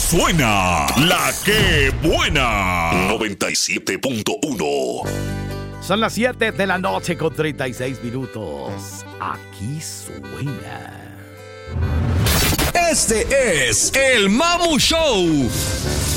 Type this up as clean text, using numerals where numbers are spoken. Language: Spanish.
suena la que buena. 97.1. Son las 7 de la noche con 36 minutos. Aquí suena. Este es el Mamu Show.